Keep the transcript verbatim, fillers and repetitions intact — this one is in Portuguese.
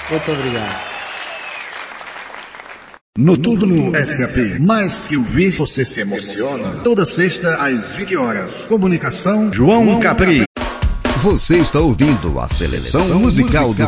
Muito obrigado. Noturno S A P. Mais que ouvir, você se emociona. Toda sexta às vinte horas. Comunicação João, João Capri. Você está ouvindo a seleção musical do